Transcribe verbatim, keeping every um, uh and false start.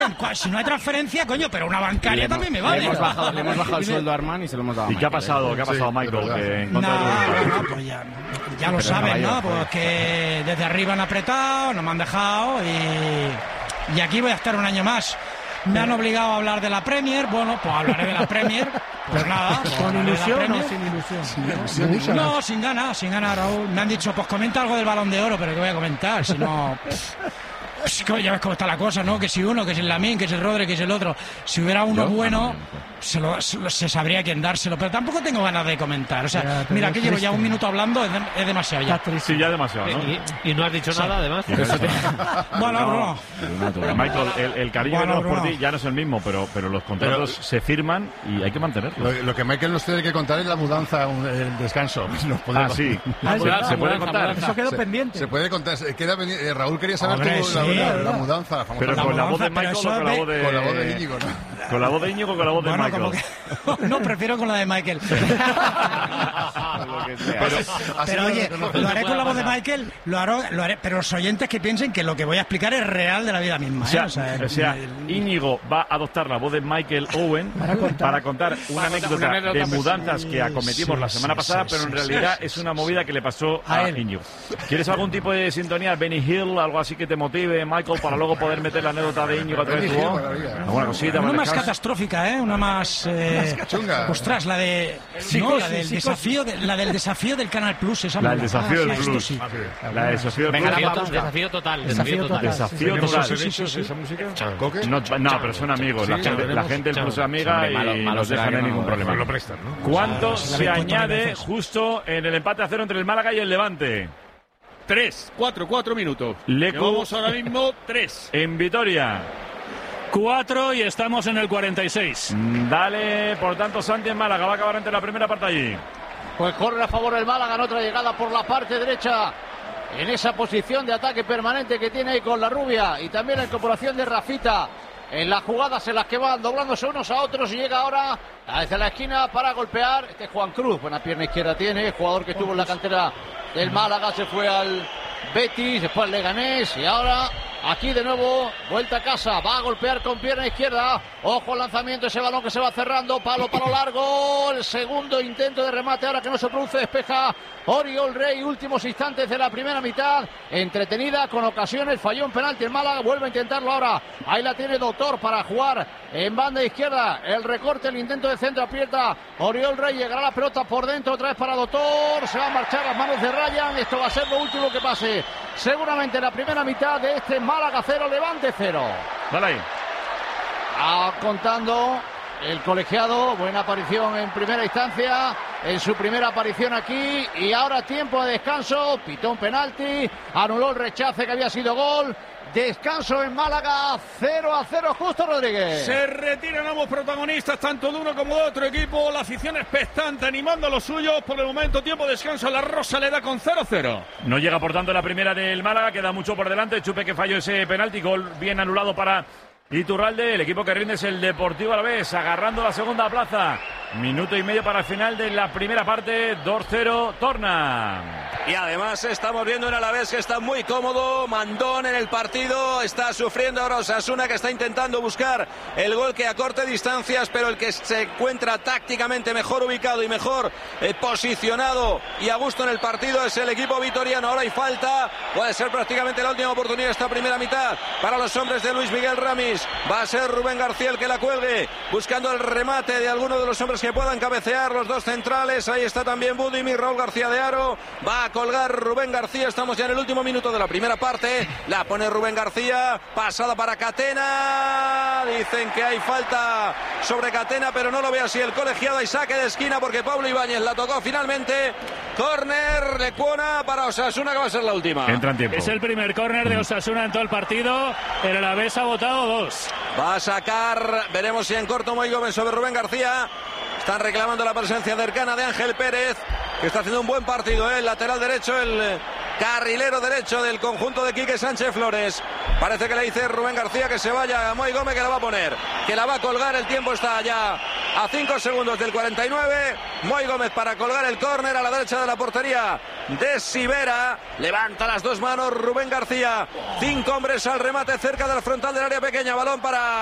Si no hay transferencia, coño, pero una bancaria hemos, también me vale. Le hemos bajado, le hemos bajado el sueldo a Armán y se lo hemos dado a ¿Y qué ha pasado? ¿Qué ha pasado, sí, Michael? Que en contra no, de... no, no, pues ya, ya lo saben, ¿no? Pues que desde arriba han apretado, no me han dejado y, y aquí voy a estar un año más. Me han obligado a hablar de la Premier, bueno, pues hablaré de la Premier, pues nada. Pues ¿Con ilusión o sin ilusión? Sin ilusión. No, sin ganas, sin ganas, Raúl. Me han dicho, pues comenta algo del Balón de Oro, pero ¿qué voy a comentar? Si no... Pues, ya ves cómo está la cosa, ¿no? Que si uno, que si el Lamine, que si el Rodri, que si el otro. Si hubiera uno ¿Yo? bueno, se, lo, se sabría quién dárselo. Pero tampoco tengo ganas de comentar. O sea, ya, mira, que llevo ya un minuto hablando, es, de, es demasiado ya. Sí, ya demasiado, ¿no? Y, y, y no has dicho sí. nada, además. Bueno, no, Bruno. Michael, el, el cariño bueno, que tenemos por ti ya no es el mismo, pero, pero los contratos pero, se firman y hay que mantenerlos. Lo, lo que Michael nos tiene que contar es la mudanza, el descanso. Ah, sí. Ah, ¿Se, ¿Se puede contar? Eso quedó se, pendiente. Se puede contar. Queda, eh, Raúl quería saber Hombre, tú sí, la, la, la, la mudanza. La pero con la voz de Michael o con la voz de... Con la voz de Íñigo, ¿no? Con la voz de Íñigo o con la voz de bueno, Michael. Que... No, prefiero con la de Michael. pero, pero oye, lo haré con la voz de Michael, lo haré, lo haré, pero los oyentes que piensen que lo que voy a explicar es real de la vida misma. O sea, ¿eh? o sea, o sea el... Íñigo va a adoptar la voz de Michael Owen para contar, para contar una, para anécdota una anécdota de mudanzas que acometimos sí, la semana sí, pasada, sí, pero en realidad sí, es una movida que le pasó a, a Íñigo. ¿Quieres algún tipo de sintonía, Benny Hill, algo así que te motive, Michael, para luego poder meter la anécdota de Íñigo a través de tu voz? Alguna cosita. Una más catastrófica, ¿eh? Una más... Eh, ostras, la de... No, la del desafío, de, la del desafío del Canal Plus. Esa la del desafío ah, del Plus. Sí. La del desafío del Plus. Desafío total. Desafío total. Desafío total. ¿Esa música? No, no, pero son amigos. La gente, la gente del Plus es amiga y no dejan en ningún problema. Lo prestan, ¿no? ¿Cuánto se añade justo en el empate a cero entre el Málaga y el Levante? Tres, cuatro, cuatro minutos. Llevamos ahora mismo tres. En Vitoria. Cuatro y estamos en el cuarenta y seis. Dale, por tanto, Santi en Málaga. Va a acabar entre la primera parte allí. Pues corre a favor del Málaga en otra llegada por la parte derecha. En esa posición de ataque permanente que tiene ahí con la rubia. Y también la incorporación de Rafita. En las jugadas en las que van doblándose unos a otros y llega ahora desde la esquina para golpear. Este es Juan Cruz, buena pierna izquierda tiene, jugador que estuvo en la cantera del Málaga, se fue al Betis, después al Leganés y ahora aquí de nuevo, vuelta a casa, va a golpear con pierna izquierda, ojo al lanzamiento, ese balón que se va cerrando, palo, palo largo, el segundo intento de remate, ahora que no se produce, despeja Oriol Rey, últimos instantes de la primera mitad, entretenida con ocasiones, falló un penalti en Málaga, vuelve a intentarlo ahora, ahí la tiene Doctor para jugar en banda izquierda, el recorte, el intento de centro, aprieta Oriol Rey, llegará la pelota por dentro, otra vez para Doctor, se va a marchar las manos de Ryan, esto va a ser lo último que pase, seguramente la primera mitad de este Málaga cero, Levante cero. Dale ahí. Ah, contando el colegiado, buena aparición en primera instancia, en su primera aparición aquí, y ahora tiempo de descanso, pitó un penalti, anuló el rechace que había sido gol. Descanso en Málaga, cero a cero, Justo Rodríguez. Se retiran ambos protagonistas, tanto de uno como de otro equipo. La afición expectante, animando a los suyos. Por el momento, tiempo de descanso. La Rosa le da con cero cero. No llega, por tanto, la primera del Málaga. Queda mucho por delante. Chupe que falló ese penalti. Gol bien anulado para Iturralde. El equipo que rinde es el Deportivo Alavés, agarrando la segunda plaza. Minuto y medio para el final de la primera parte. dos cero, Torna. Y además estamos viendo un Alavés que está muy cómodo, mandón en el partido, está sufriendo ahora Osasuna, que está intentando buscar el gol que acorte distancias, pero el que se encuentra tácticamente mejor ubicado y mejor eh, posicionado y a gusto en el partido es el equipo vitoriano. Ahora hay falta, puede ser prácticamente la última oportunidad esta primera mitad para los hombres de Luis Miguel Ramis. Va a ser Rubén García el que la cuelgue, buscando el remate de alguno de los hombres que puedan cabecear, los dos centrales. Ahí está también Budimir, Raúl García de Haro, va a colgar Rubén García. Estamos ya en el último minuto de la primera parte, la pone Rubén García, pasada para Catena, dicen que hay falta sobre Catena, pero no lo ve así el colegiado, y saque de esquina porque Pablo Ibáñez la tocó finalmente. Córner, Lecuona para Osasuna, que va a ser la última. Entra en tiempo. Es el primer córner de Osasuna en todo el partido, el Alavés ha votado dos. Va a sacar, veremos si en corto Moy Gómez sobre Rubén García. Están reclamando la presencia cercana de Ángel Pérez, que está haciendo un buen partido, ¿eh? El lateral derecho, el carrilero derecho del conjunto de Quique Sánchez Flores. Parece que le dice Rubén García que se vaya a Moy Gómez, que la va a poner, que la va a colgar. El tiempo está ya a cinco segundos del cuarenta y nueve. Moy Gómez para colgar el córner a la derecha de la portería de Sivera. Levanta las dos manos Rubén García. Cinco hombres al remate cerca del frontal del área pequeña. Balón para